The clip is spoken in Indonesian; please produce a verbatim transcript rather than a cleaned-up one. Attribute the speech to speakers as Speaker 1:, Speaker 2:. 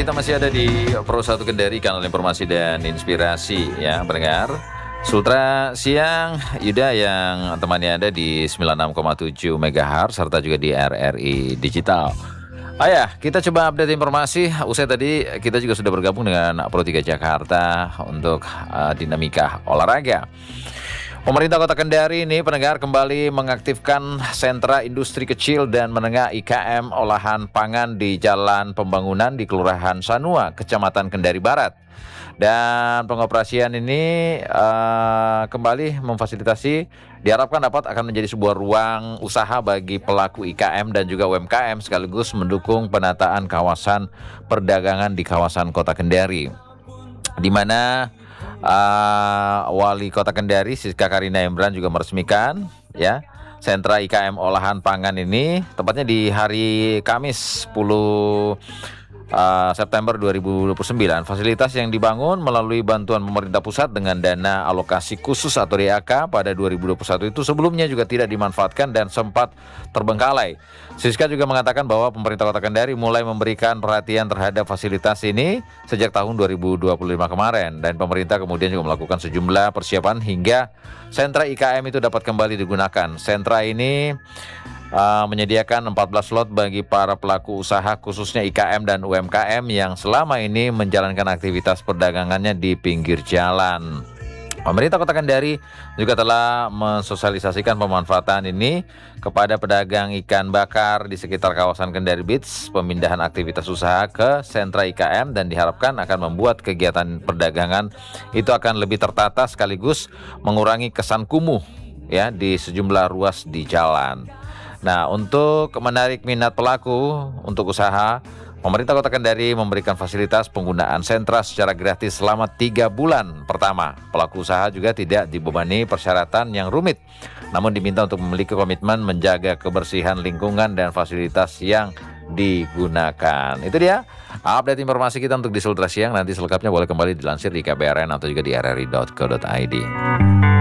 Speaker 1: kita masih ada di Pro satu Kendari, kanal informasi dan inspirasi ya pendengar. Sultra Siang, Yuda yang temannya ada di sembilan puluh enam koma tujuh megahertz serta juga di R R I Digital. Ayah, kita coba update informasi. Usai tadi kita juga sudah bergabung dengan Pro tiga Jakarta untuk uh, dinamika olahraga. Pemerintah Kota Kendari ini pendengar kembali mengaktifkan sentra industri kecil dan menengah I K M olahan pangan di Jalan Pembangunan di Kelurahan Sanua, Kecamatan Kendari Barat. Dan pengoperasian ini uh, kembali memfasilitasi, diharapkan dapat akan menjadi sebuah ruang usaha bagi pelaku I K M dan juga U M K M sekaligus mendukung penataan kawasan perdagangan di kawasan Kota Kendari, di mana Uh, Wali Kota Kendari Siska Karina Embran juga meresmikan ya sentra I K M olahan pangan ini tepatnya di hari Kamis sepuluh uh, September dua ribu dua puluh sembilan. Fasilitas yang dibangun melalui bantuan pemerintah pusat dengan dana alokasi khusus atau D A K pada dua ribu dua puluh satu itu sebelumnya juga tidak dimanfaatkan dan sempat terbengkalai. Siska juga mengatakan bahwa pemerintah Kota Kendari mulai memberikan perhatian terhadap fasilitas ini sejak tahun dua ribu dua puluh lima kemarin, dan pemerintah kemudian juga melakukan sejumlah persiapan hingga sentra I K M itu dapat kembali digunakan. Sentra ini uh, menyediakan empat belas slot bagi para pelaku usaha khususnya I K M dan U M K M yang selama ini menjalankan aktivitas perdagangannya di pinggir jalan. Pemerintah Kota Kendari juga telah mensosialisasikan pemanfaatan ini kepada pedagang ikan bakar di sekitar kawasan Kendari Beach, pemindahan aktivitas usaha ke sentra I K M, dan diharapkan akan membuat kegiatan perdagangan itu akan lebih tertata sekaligus mengurangi kesan kumuh ya di sejumlah ruas di jalan. Nah, untuk menarik minat pelaku untuk usaha, pemerintah Kota Kendari memberikan fasilitas penggunaan sentra secara gratis selama tiga bulan pertama. Pelaku usaha juga tidak dibebani persyaratan yang rumit, namun diminta untuk memiliki komitmen menjaga kebersihan lingkungan dan fasilitas yang digunakan. Itu dia update informasi kita untuk di Sultra Siang. Nanti selengkapnya boleh kembali dilansir di K B R N atau juga di r r i dot co dot i d.